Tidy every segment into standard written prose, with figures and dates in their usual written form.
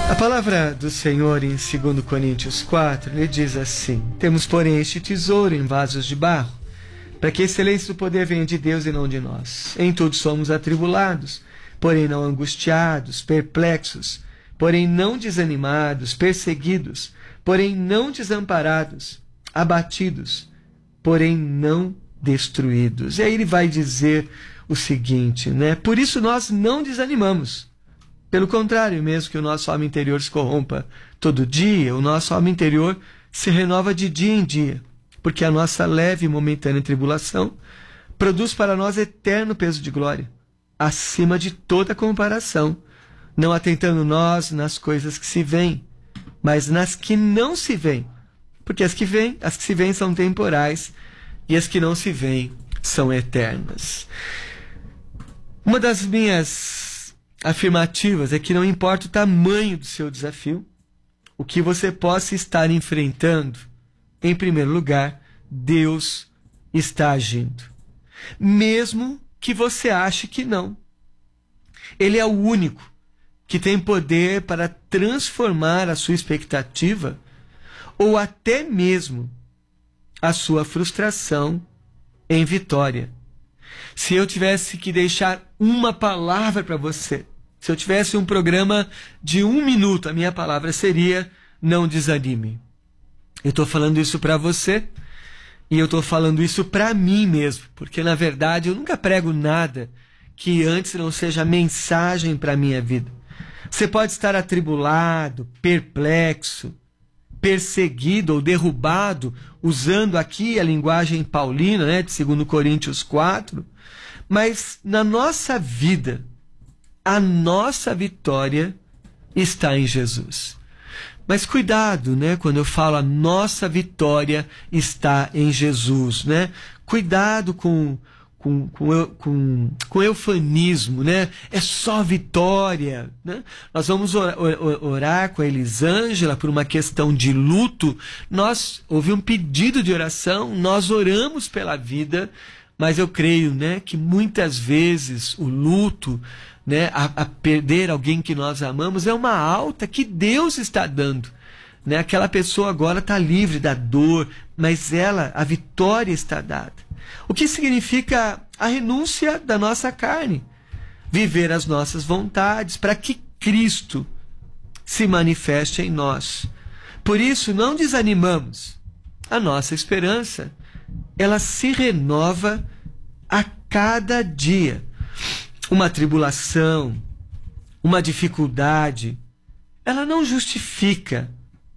A palavra do Senhor em 2 Coríntios 4, ele diz assim: temos, porém, este tesouro em vasos de barro, para que a excelência do poder venha de Deus e não de nós. Em tudo somos atribulados, porém não angustiados, perplexos, porém não desanimados, perseguidos, porém não desamparados, abatidos, porém não destruídos. E aí ele vai dizer o seguinte, né? Por isso nós não desanimamos. Pelo contrário, mesmo que o nosso homem interior se corrompa todo dia, o nosso homem interior se renova de dia em dia, porque a nossa leve e momentânea tribulação produz para nós eterno peso de glória, acima de toda comparação, não atentando nós nas coisas que se veem, mas nas que não se veem, porque as que se veem são temporais e as que não se veem são eternas. Uma das minhas afirmativas é que não importa o tamanho do seu desafio, o que você possa estar enfrentando, em primeiro lugar, Deus está agindo. Mesmo que você ache que não. Ele é o único que tem poder para transformar a sua expectativa ou até mesmo a sua frustração em vitória. Se eu tivesse que deixar uma palavra para você, se eu tivesse um programa de 1 minuto, a minha palavra seria: não desanime. Eu estou falando isso para você e eu estou falando isso para mim mesmo, porque na verdade eu nunca prego nada que antes não seja mensagem para a minha vida. Você pode estar atribulado, perplexo, perseguido ou derrubado, usando aqui a linguagem paulina, né, de 2 Coríntios 4, mas na nossa vida, a nossa vitória está em Jesus. Mas cuidado, né, quando eu falo a nossa vitória está em Jesus, né? Cuidado com eufemismo, né? É só vitória, né? Nós vamos orar com a Elisângela por uma questão de luto. Houve um pedido de oração, nós oramos pela vida, mas eu creio, né, que muitas vezes o luto, né, a perder alguém que nós amamos, é uma alta que Deus está dando, né? Aquela pessoa agora está livre da dor, mas a vitória está dada. O que significa a renúncia da nossa carne, viver as nossas vontades para que Cristo se manifeste em nós. Por isso não desanimamos. A nossa esperança, ela se renova a cada dia. Uma tribulação, uma dificuldade, ela não justifica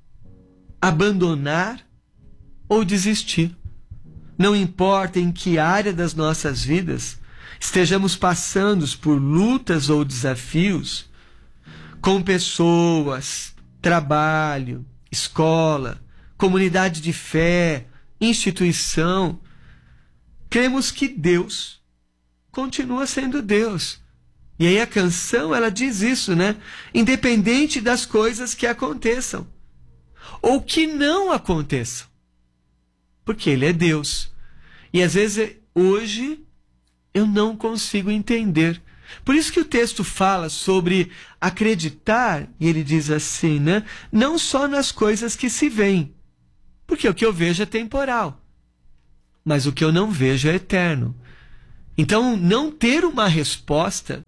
abandonar ou desistir. Não importa em que área das nossas vidas estejamos passando por lutas ou desafios, com pessoas, trabalho, escola, comunidade de fé, instituição, cremos que Deus continua sendo Deus. E aí a canção, ela diz isso, né? Independente das coisas que aconteçam ou que não aconteçam, porque Ele é Deus. E às vezes hoje eu não consigo entender. Por isso que o texto fala sobre acreditar, e ele diz assim, né? Não só nas coisas que se veem, porque o que eu vejo é temporal, mas o que eu não vejo é eterno. Então, não ter uma resposta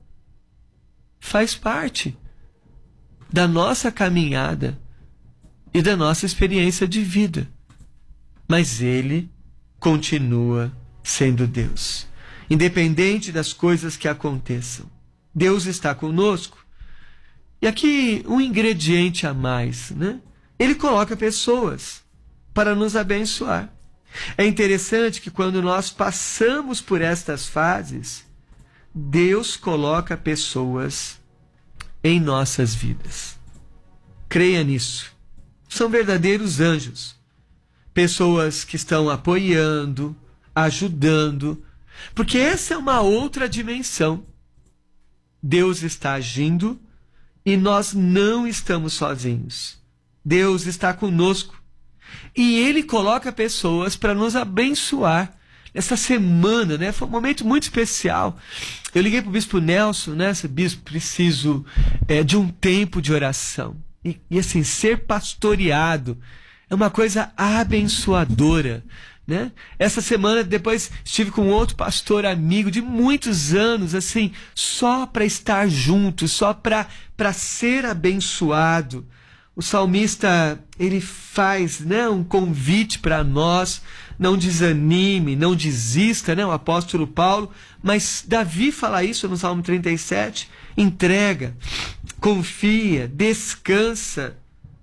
faz parte da nossa caminhada e da nossa experiência de vida. Mas Ele continua sendo Deus. Independente das coisas que aconteçam, Deus está conosco. E aqui um ingrediente a mais, né? Ele coloca pessoas para nos abençoar. É interessante que quando nós passamos por estas fases, Deus coloca pessoas em nossas vidas. Creia nisso. São verdadeiros anjos. Pessoas que estão apoiando, ajudando, porque essa é uma outra dimensão. Deus está agindo e nós não estamos sozinhos. Deus está conosco. E Ele coloca pessoas para nos abençoar. Essa semana, né, foi um momento muito especial. Eu liguei para o Bispo Nelson, né, bispo, preciso de um tempo de oração. E assim, ser pastoreado é uma coisa abençoadora, né? Essa semana depois estive com outro pastor amigo de muitos anos, assim, só para estar junto, só para ser abençoado. O salmista, ele faz, né, um convite para nós: não desanime, não desista, né, o apóstolo Paulo. Mas Davi fala isso no Salmo 37, entrega, confia, descansa.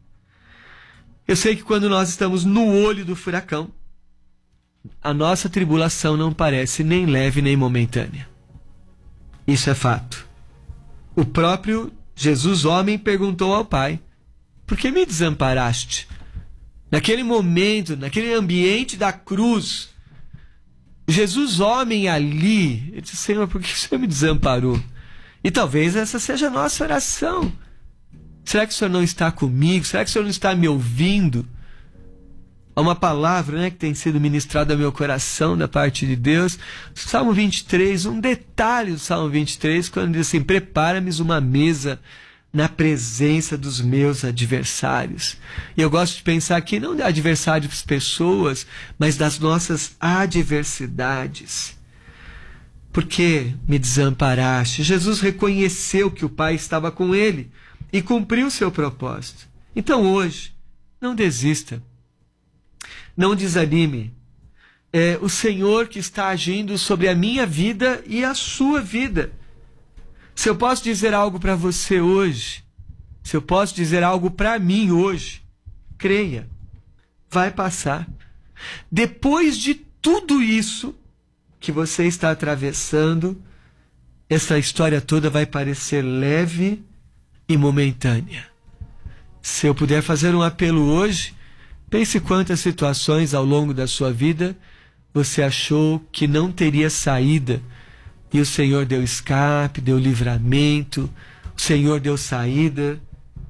Eu sei que quando nós estamos no olho do furacão, a nossa tribulação não parece nem leve nem momentânea. Isso é fato. O próprio Jesus, homem, perguntou ao Pai: por que me desamparaste? Naquele momento, naquele ambiente da cruz, Jesus, homem, ali, ele disse: Senhor, por que o Senhor me desamparou? E talvez essa seja a nossa oração. Será que o Senhor não está comigo? Será que o Senhor não está me ouvindo? Há uma palavra, né, que tem sido ministrada ao meu coração da parte de Deus. Salmo 23, um detalhe do Salmo 23, quando diz assim: prepara-me uma mesa na presença dos meus adversários. E eu gosto de pensar aqui não de adversários pessoas, mas das nossas adversidades. Por que me desamparaste? Jesus reconheceu que o Pai estava com ele e cumpriu seu propósito. Então hoje, não desista. Não desanime. É o Senhor que está agindo sobre a minha vida e a sua vida. Se eu posso dizer algo para você hoje, se eu posso dizer algo para mim hoje, creia, vai passar. Depois de tudo isso que você está atravessando, essa história toda vai parecer leve e momentânea. Se eu puder fazer um apelo hoje, pense quantas situações ao longo da sua vida você achou que não teria saída, e o Senhor deu escape, deu livramento, o Senhor deu saída.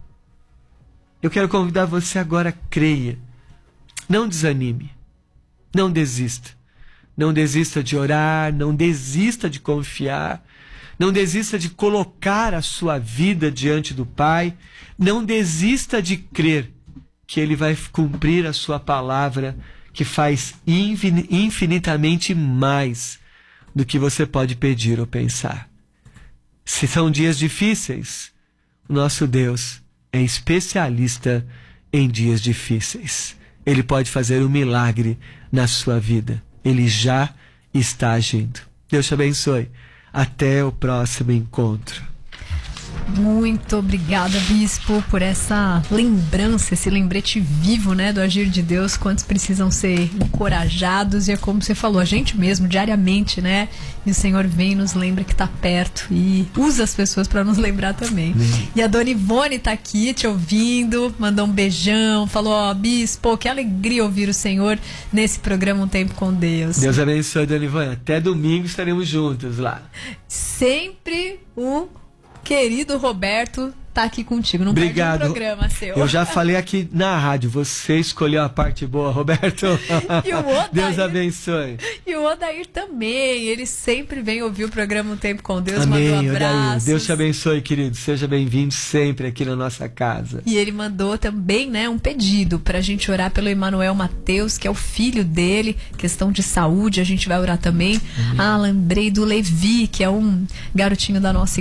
Eu quero convidar você agora, creia. Não desanime, não desista. Não desista de orar, não desista de confiar, não desista de colocar a sua vida diante do Pai, não desista de crer que Ele vai cumprir a sua palavra, que faz infinitamente mais do que você pode pedir ou pensar. Se são dias difíceis, o nosso Deus é especialista em dias difíceis. Ele pode fazer um milagre na sua vida. Ele já está agindo. Deus te abençoe. Até o próximo encontro. Muito obrigada, Bispo, por essa lembrança, esse lembrete vivo, né, do agir de Deus. Quantos precisam ser encorajados, e é como você falou, a gente mesmo, diariamente, né? E o Senhor vem e nos lembra que está perto e usa as pessoas para nos lembrar também. E a Dona Ivone está aqui te ouvindo, mandou um beijão, falou: ó, Bispo, que alegria ouvir o Senhor nesse programa Um Tempo com Deus. Deus abençoe, Dona Ivone. Até domingo estaremos juntos lá. Sempre o querido Roberto tá aqui contigo. Não Obrigado. perde um programa seu. Eu já falei aqui na rádio, você escolheu a parte boa, Roberto. E o Odair, Deus abençoe. E o Odair também, ele sempre vem ouvir o programa Um Tempo com Deus. Amém, mandou abraços. Odair. Deus te abençoe, querido. Seja bem-vindo sempre aqui na nossa casa. E ele mandou também, né, um pedido pra gente orar pelo Emanuel Mateus, que é o filho dele, questão de saúde, a gente vai orar também. Amém. Lembrei do Levi, que é um garotinho da nossa